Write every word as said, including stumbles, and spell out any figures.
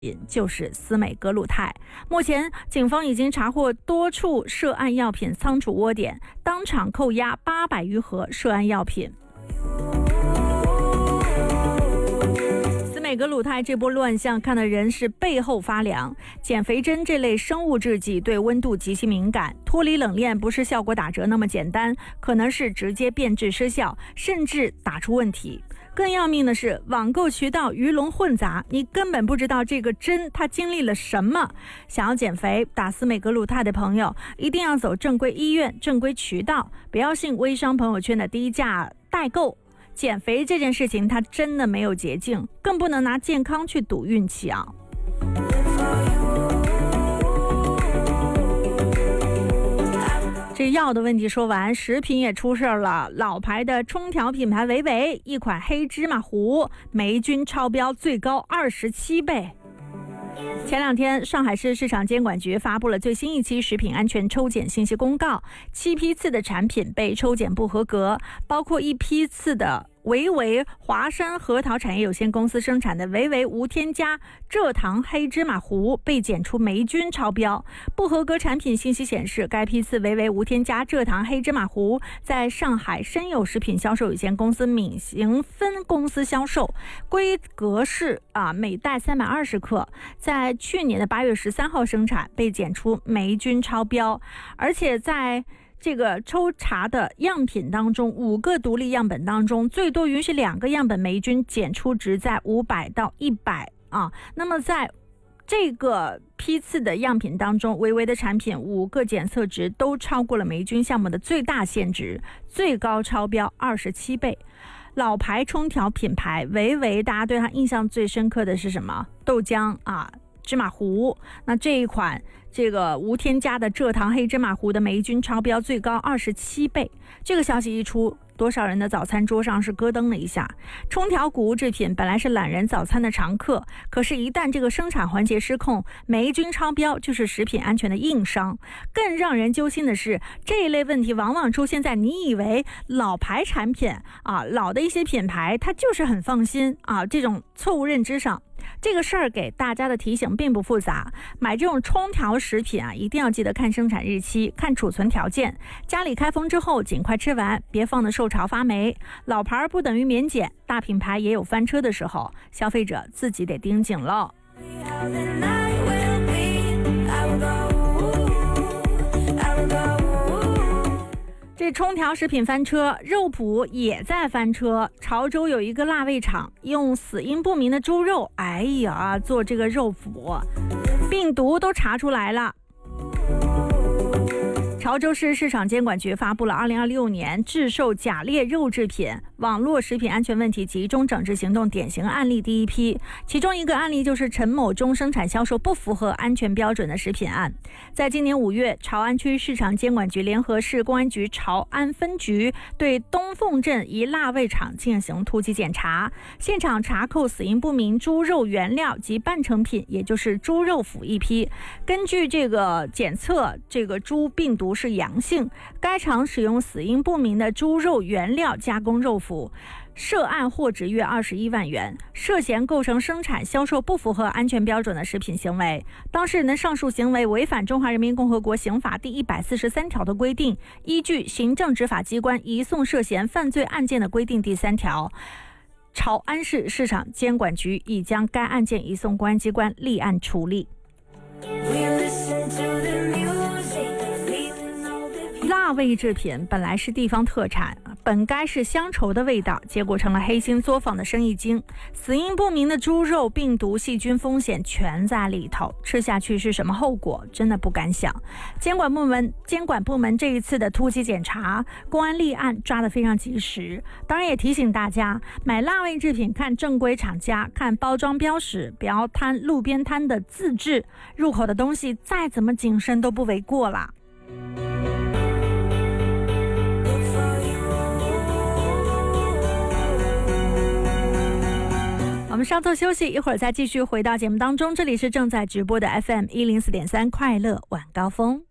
就是司美格鲁肽。目前警方已经查获多处涉案药品仓储窝点，当场扣押八百余盒涉案药品。司美格鲁肽这波乱象看得人是背后发凉。减肥针这类生物制剂对温度极其敏感，脱离冷链不是效果打折那么简单，可能是直接变质失效，甚至打出问题。更要命的是，网购渠道鱼龙混杂，你根本不知道这个针它经历了什么。想要减肥打司美格鲁肽的朋友，一定要走正规医院、正规渠道，不要信微商朋友圈的低价代购。减肥这件事情它真的没有捷径，更不能拿健康去赌运气啊。这药的问题说完，食品也出事了。老牌的冲调品牌维维一款黑芝麻糊霉菌超标最高二十七倍。前两天，上海市市场监管局发布了最新一期食品安全抽检信息公告，七批次的产品被抽检不合格，包括一批次的维维华山核桃产业有限公司生产的维维无添加蔗糖黑芝麻糊被检出霉菌超标。不合格产品信息显示，该批次维维无添加蔗糖黑芝麻糊在上海深友食品销售有限公司闵行分公司销售，规格是啊每袋三百二十克，在去年的八月十三号生产，被检出霉菌超标，而且在这个抽查的样品当中，五个独立样本当中，最多允许两个样本霉菌检出值在五百到一百啊。那么在这个批次的样品当中，维维的产品五个检测值都超过了霉菌项目的最大限值，最高超标二十七倍。老牌冲调品牌维维，大家对它印象最深刻的是什么？豆浆啊，芝麻糊。那这一款这个无添加的蔗糖黑芝麻糊的霉菌超标最高二十七倍。这个消息一出，多少人的早餐桌上是咯噔了一下。冲调谷物制品本来是懒人早餐的常客，可是一旦这个生产环节失控，霉菌超标就是食品安全的硬伤。更让人揪心的是，这一类问题往往出现在你以为老牌产品啊，老的一些品牌它就是很放心啊这种错误认知上。这个事儿给大家的提醒并不复杂，买这种冲调食品啊，一定要记得看生产日期，看储存条件，家里开封之后尽快吃完，别放的受潮发霉。老牌不等于免检，大品牌也有翻车的时候，消费者自己得盯紧了。这冲调食品翻车，肉脯也在翻车。潮州有一个腊味厂用死因不明的猪肉，哎呀，做这个肉脯，病毒都查出来了。潮州市市场监管局发布了二零二六年制售假劣肉制品网络食品安全问题集中整治行动典型案例第一批，其中一个案例就是陈某中生产销售不符合安全标准的食品案。在今年五月，潮安区市场监管局联合市公安局潮安分局对东凤镇一腊味厂进行突击检查，现场查扣死因不明猪肉原料及半成品，也就是猪肉脯一批。根据这个检测，这个猪病毒是阳性，该厂使用死因不明的猪肉原料加工肉脯，涉案获值约二十一万元，涉嫌构成生产销售不符合安全标准的食品行为。当事人的上述行为违反中华人民共和国刑法第一百四十三条的规定，依据行政执法机关移送涉嫌犯罪案件的规定第三条，潮安市市场监管局已将该案件移送公安机关立案处理。腊味制品本来是地方特产，本该是乡愁的味道，结果成了黑心作坊的生意经。死因不明的猪肉，病毒细菌风险全在里头，吃下去是什么后果，真的不敢想。监管部门监管部门这一次的突击检查，公安立案抓得非常及时。当然也提醒大家，买腊味制品看正规厂家，看包装标识，不要贪路边摊的自制，入口的东西再怎么谨慎都不为过啦。我们稍作休息，一会儿再继续回到节目当中。这里是正在直播的 F M 一零四点三快乐晚高峰。